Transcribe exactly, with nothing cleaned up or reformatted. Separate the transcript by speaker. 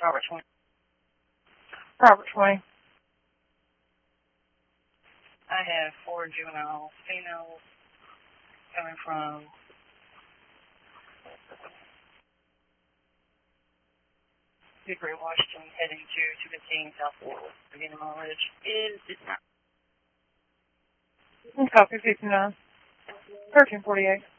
Speaker 1: Robert twenty.
Speaker 2: Robert twenty.
Speaker 1: I have four juvenile females coming from Hickory, Washington, heading to two fifteen South Florida, beginning on Ridge. Is it not?
Speaker 2: Copy fifty-nine. thirteen forty-eight.